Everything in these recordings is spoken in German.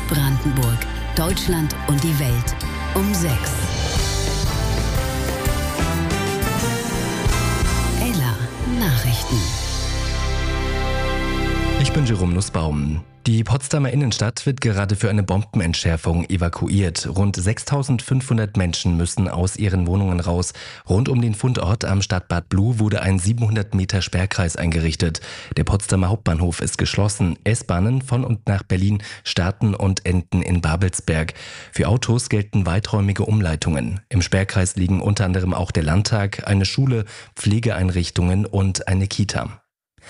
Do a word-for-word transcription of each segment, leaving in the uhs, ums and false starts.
Brandenburg, Deutschland und die Welt um sechs. Ella Nachrichten. Ich bin Jerome Nussbaum. Die Potsdamer Innenstadt wird gerade für eine Bombenentschärfung evakuiert. Rund sechstausendfünfhundert Menschen müssen aus ihren Wohnungen raus. Rund um den Fundort am Stadtbad Bluh wurde ein siebenhundert Meter Sperrkreis eingerichtet. Der Potsdamer Hauptbahnhof ist geschlossen. S-Bahnen von und nach Berlin starten und enden in Babelsberg. Für Autos gelten weiträumige Umleitungen. Im Sperrkreis liegen unter anderem auch der Landtag, eine Schule, Pflegeeinrichtungen und eine Kita.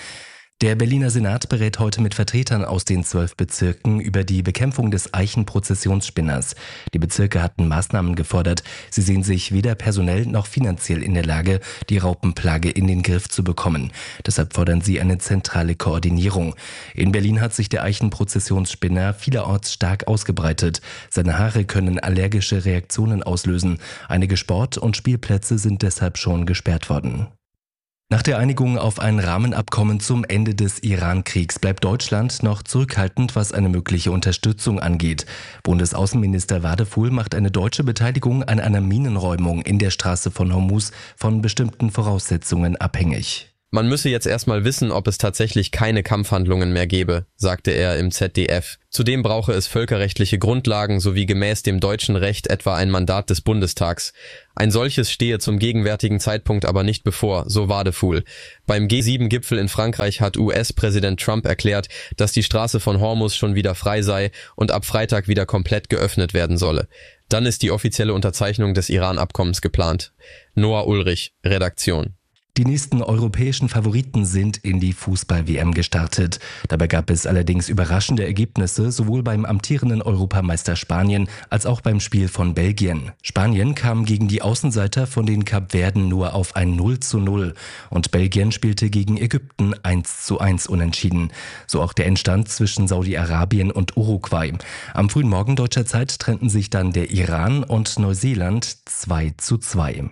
Der Berliner Senat berät heute mit Vertretern aus den zwölf Bezirken über die Bekämpfung des Eichen-Prozessionsspinners. Die Bezirke hatten Maßnahmen gefordert. Sie sehen sich weder personell noch finanziell in der Lage, die Raupenplage in den Griff zu bekommen. Deshalb fordern sie eine zentrale Koordinierung. In Berlin hat sich der Eichen-Prozessionsspinner vielerorts stark ausgebreitet. Seine Haare können allergische Reaktionen auslösen. Einige Sport- und Spielplätze sind deshalb schon gesperrt worden. Nach der Einigung auf ein Rahmenabkommen zum Ende des Iran-Kriegs bleibt Deutschland noch zurückhaltend, was eine mögliche Unterstützung angeht. Bundesaußenminister Wadefuhl macht eine deutsche Beteiligung an einer Minenräumung in der Straße von Hormuz von bestimmten Voraussetzungen abhängig. Man müsse jetzt erstmal wissen, ob es tatsächlich keine Kampfhandlungen mehr gebe, sagte er im Z D F. Zudem brauche es völkerrechtliche Grundlagen sowie gemäß dem deutschen Recht etwa ein Mandat des Bundestags. Ein solches stehe zum gegenwärtigen Zeitpunkt aber nicht bevor, so Wadefuhl. Beim G sieben Gipfel in Frankreich hat U S-Präsident Trump erklärt, dass die Straße von Hormuz schon wieder frei sei und ab Freitag wieder komplett geöffnet werden solle. Dann ist die offizielle Unterzeichnung des Iran-Abkommens geplant. Noah Ulrich, Redaktion. Die nächsten europäischen Favoriten sind in die Fußball-W M gestartet. Dabei gab es allerdings überraschende Ergebnisse, sowohl beim amtierenden Europameister Spanien als auch beim Spiel von Belgien. Spanien kam gegen die Außenseiter von den Kapverden nur auf ein null zu null und Belgien spielte gegen Ägypten eins zu eins unentschieden. So auch der Endstand zwischen Saudi-Arabien und Uruguay. Am frühen Morgen deutscher Zeit trennten sich dann der Iran und Neuseeland zwei zu zwei.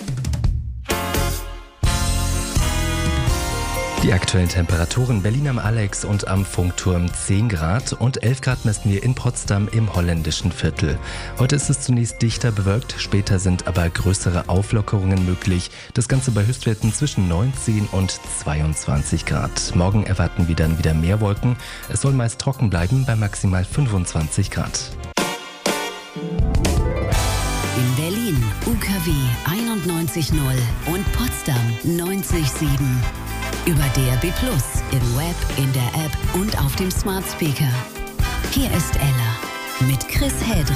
Die aktuellen Temperaturen: Berlin am Alex und am Funkturm zehn Grad und elf Grad messen wir in Potsdam im holländischen Viertel. Heute ist es zunächst dichter bewölkt, später sind aber größere Auflockerungen möglich. Das Ganze bei Höchstwerten zwischen neunzehn und zweiundzwanzig Grad. Morgen erwarten wir dann wieder mehr Wolken. Es soll meist trocken bleiben bei maximal fünfundzwanzig Grad. In Berlin U K W einundneunzig null und Potsdam neunzig Komma sieben. Über D A B plus, im Web, in der App und auf dem Smart Speaker. Hier ist Ella mit Chris Hedr.